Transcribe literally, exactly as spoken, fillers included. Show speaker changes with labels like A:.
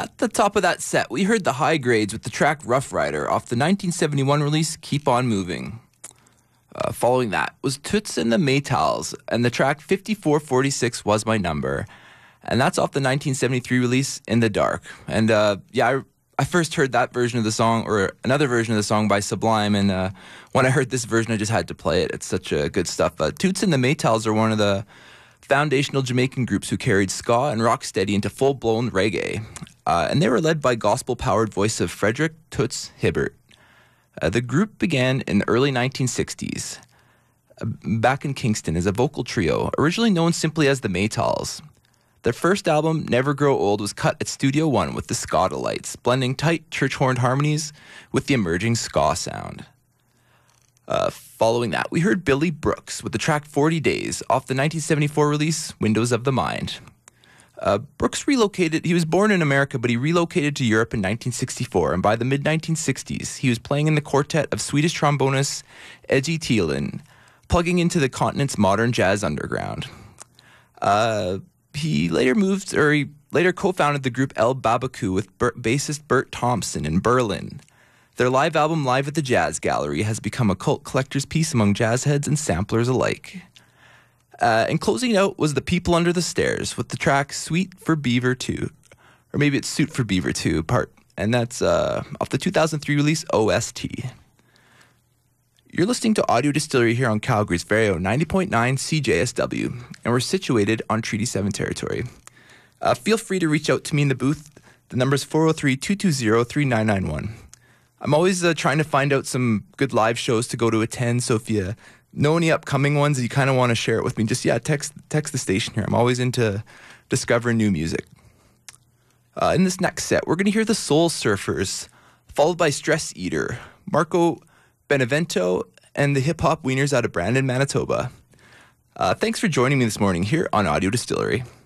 A: At the top of that set, we heard the High Grades with the track Rough Rider off the nineteen seventy-one release Keep On Moving. Uh, following that was Toots and the Maytals and the track fifty-four forty-six Was My Number. And that's off the nineteen seventy-three release In the Dark. And uh, yeah, I, I first heard that version of the song, or another version of the song by Sublime, and uh, when I heard this version, I just had to play it. It's such uh, good stuff. Uh, Toots and the Maytals are one of the foundational Jamaican groups who carried ska and rocksteady into full-blown reggae. Uh, and they were led by gospel-powered voice of Frederick Toots Hibbert. Uh, the group began in the early nineteen sixties, uh, back in Kingston, as a vocal trio, originally known simply as the Maytals. Their first album, Never Grow Old, was cut at Studio One with the Ska Delights, blending tight church-horned harmonies with the emerging ska sound. Uh, following that, we heard Billy Brooks with the track forty days off the nineteen seventy-four release Windows of the Mind. Uh, Brooks relocated, he was born in America, but he relocated to Europe in nineteen sixty-four, and by the mid nineteen sixties, he was playing in the quartet of Swedish trombonist Edgy Thielen, plugging into the continent's modern jazz underground. Uh, he later moved, or he later co-founded the group El Babaku with Bert, bassist Bert Thompson in Berlin. Their live album, Live at the Jazz Gallery, has become a cult collector's piece among jazz heads and samplers alike. Uh, and closing out was The People Under the Stairs with the track Sweet for Beaver two. Or maybe it's Suit for Beaver two part. And that's uh, off the two thousand three release O S T. You're listening to Audio Distillery here on Calgary's very own ninety point nine C J S W. And we're situated on Treaty seven territory. Uh, feel free to reach out to me in the booth. The number's four oh three, two two zero, three nine nine one. I'm always uh, trying to find out some good live shows to go to attend, so if you know any upcoming ones and you kind of want to share it with me, just, yeah, text text the station here. I'm always into discovering new music. Uh, in this next set, we're going to hear the Soul Surfers, followed by Stress Eater, Marco Benevento, and the Hip Hop Wieners out of Brandon, Manitoba. Uh, thanks for joining me this morning here on Audio Distillery.